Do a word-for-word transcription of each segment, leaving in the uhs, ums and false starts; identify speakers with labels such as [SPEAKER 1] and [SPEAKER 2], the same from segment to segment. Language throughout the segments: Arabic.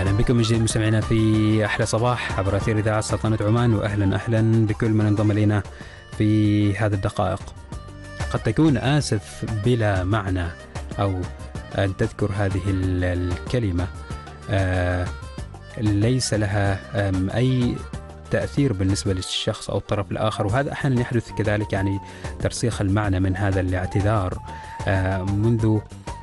[SPEAKER 1] أهلا بكم من جديد مستمعينا في أحلى صباح عبر أثير إذاعة سلطنة عمان، وأهلا أهلا بكل من انضم إلينا في هذه الدقائق. قد تكون آسف بلا معنى، أو أن تذكر هذه الكلمة آه ليس لها أي تأثير بالنسبة للشخص أو الطرف الآخر، وهذا أحيانا يحدث كذلك، يعني ترسيخ المعنى من هذا الاعتذار آه منذ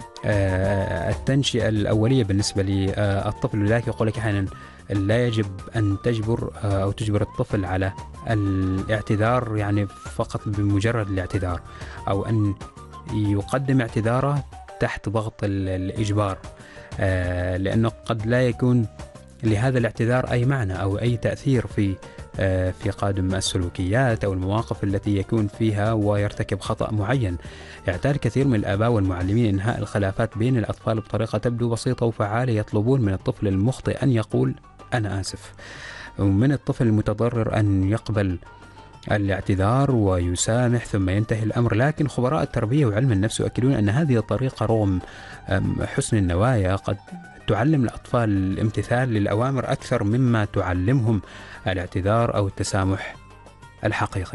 [SPEAKER 1] آه التنشئة الأولية بالنسبة للطفل. لذلك يقول لك أحيانا لا يجب أن تجبر آه أو تجبر الطفل على الاعتذار، يعني فقط بمجرد الاعتذار، أو أن يقدم اعتذاره تحت ضغط الإجبار، آه لأنه قد لا يكون لهذا الاعتذار أي معنى أو أي تأثير في في قادم السلوكيات أو المواقف التي يكون فيها ويرتكب خطأ معين. يعتاد كثير من الآباء والمعلمين إنهاء الخلافات بين الأطفال بطريقة تبدو بسيطة وفعالة، يطلبون من الطفل المخطئ أن يقول أنا آسف، ومن الطفل المتضرر أن يقبل الاعتذار ويسامح ثم ينتهي الأمر. لكن خبراء التربية وعلم النفس يؤكدون أن هذه الطريقة رغم حسن النوايا قد تعلم الأطفال الامتثال للأوامر أكثر مما تعلمهم الاعتذار أو التسامح الحقيقي.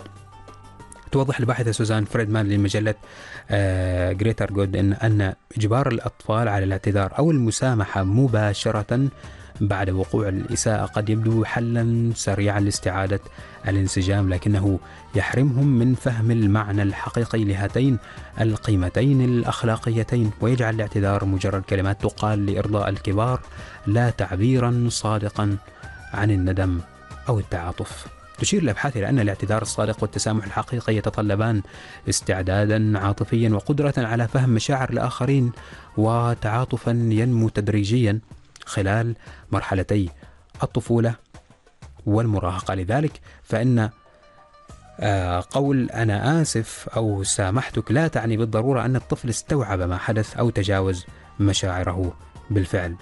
[SPEAKER 1] توضح الباحثة سوزان فريدمان لمجلة جريتر جود إن أن إجبار الأطفال على الاعتذار أو المسامحة مباشرة بعد وقوع الإساءة قد يبدو حلا سريعا لاستعادة الانسجام، لكنه يحرمهم من فهم المعنى الحقيقي لهاتين القيمتين الأخلاقيتين، ويجعل الاعتذار مجرد كلمات تقال لإرضاء الكبار، لا تعبيرا صادقا عن الندم أو التعاطف. تشير الأبحاث إلى أن الاعتذار الصادق والتسامح الحقيقي يتطلبان استعدادا عاطفيا وقدرة على فهم مشاعر الآخرين، وتعاطفا ينمو تدريجيا خلال مرحلتي الطفولة والمراهقة. لذلك فإن قول أنا آسف أو سامحتك لا تعني بالضرورة أن الطفل استوعب ما حدث أو تجاوز مشاعره بالفعل.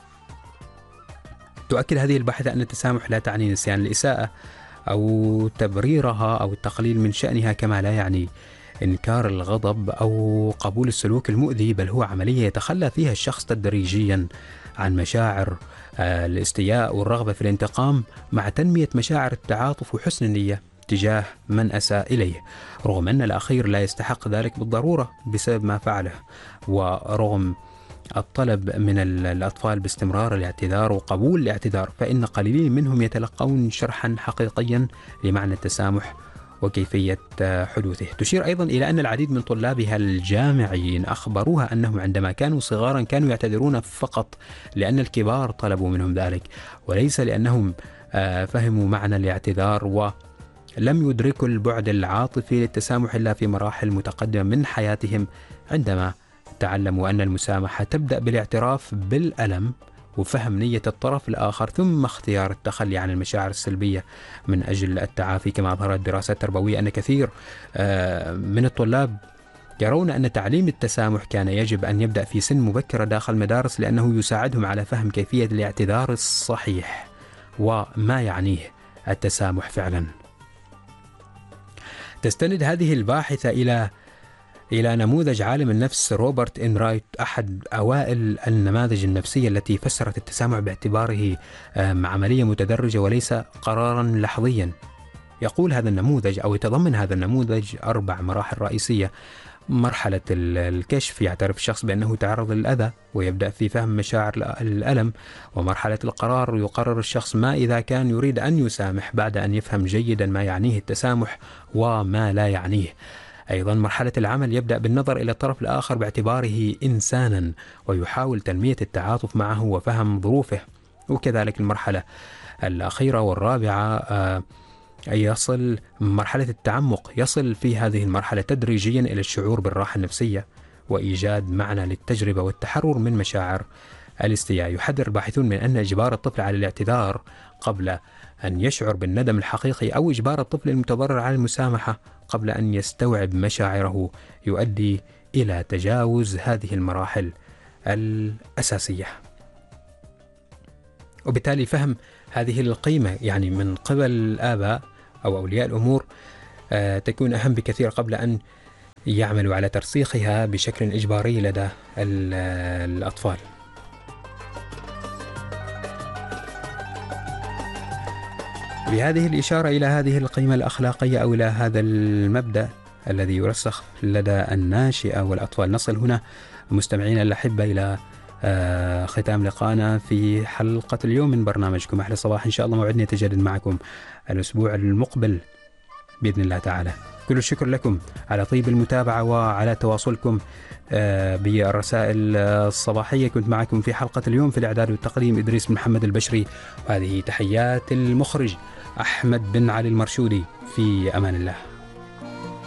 [SPEAKER 1] تؤكد هذه الباحثة أن التسامح لا تعني نسيان الإساءة أو تبريرها أو التقليل من شأنها، كما لا يعني إنكار الغضب أو قبول السلوك المؤذي، بل هو عملية يتخلى فيها الشخص تدريجيا عن مشاعر الاستياء والرغبة في الانتقام، مع تنمية مشاعر التعاطف وحسن النية تجاه من أساء إليه، رغم أن الأخير لا يستحق ذلك بالضرورة بسبب ما فعله. ورغم الطلب من الأطفال باستمرار الاعتذار وقبول الاعتذار، فإن قليلين منهم يتلقون شرحا حقيقيا لمعنى التسامح وكيفية حدوثه. تشير أيضا إلى أن العديد من طلابها الجامعيين أخبروها أنهم عندما كانوا صغارا كانوا يعتذرون فقط لأن الكبار طلبوا منهم ذلك، وليس لأنهم فهموا معنى الاعتذار، ولم يدركوا البعد العاطفي للتسامح إلا في مراحل متقدمة من حياتهم، عندما تعلموا أن المسامحة تبدأ بالاعتراف بالألم وفهم نية الطرف الآخر، ثم اختيار التخلي عن المشاعر السلبية من أجل التعافي. كما أظهرت دراسات تربوية أن كثير من الطلاب يرون أن تعليم التسامح كان يجب أن يبدأ في سن مبكرة داخل المدارس، لأنه يساعدهم على فهم كيفية الاعتذار الصحيح وما يعنيه التسامح فعلا. تستند هذه الباحثة إلى إلى نموذج عالم النفس روبرت إنرايت، أحد أوائل النماذج النفسية التي فسرت التسامح باعتباره عملية متدرجة وليس قرارا لحظيا. يقول هذا النموذج أو يتضمن هذا النموذج أربع مراحل رئيسية. مرحلة الكشف، يعترف الشخص بأنه تعرض للأذى ويبدأ في فهم مشاعر الألم. ومرحلة القرار، يقرر الشخص ما إذا كان يريد أن يسامح بعد أن يفهم جيدا ما يعنيه التسامح وما لا يعنيه. أيضا مرحلة العمل، يبدأ بالنظر إلى الطرف الآخر باعتباره إنسانا ويحاول تنمية التعاطف معه وفهم ظروفه. وكذلك المرحلة الأخيرة والرابعة آه يصل مرحلة التعمق، يصل في هذه المرحلة تدريجيا إلى الشعور بالراحة النفسية وإيجاد معنى للتجربة والتحرر من مشاعر الاستياء. يحذر الباحثون من أن إجبار الطفل على الاعتذار قبل أن يشعر بالندم الحقيقي، أو إجبار الطفل المتضرر على المسامحة قبل أن يستوعب مشاعره، يؤدي إلى تجاوز هذه المراحل الأساسية. وبالتالي فهم هذه القيمة يعني من قبل الآباء أو أولياء الأمور آه تكون أهم بكثير قبل أن يعملوا على ترسيخها بشكل إجباري لدى الأطفال. بهذه الإشارة إلى هذه القيمة الأخلاقية أو إلى هذا المبدأ الذي يرسخ لدى الناشئة والأطفال، نصل هنا مستمعينا الأحبة إلى آه ختام لقاءنا في حلقة اليوم من برنامجكم أحلى صباح. إن شاء الله موعدنا يتجدد معكم الأسبوع المقبل بإذن الله تعالى. كل الشكر لكم على طيب المتابعة وعلى تواصلكم آه بالرسائل الصباحية. كنت معكم في حلقة اليوم في الإعداد والتقديم إدريس بن محمد البشري، وهذه تحيات المخرج أحمد بن علي المرشودي. في أمان الله.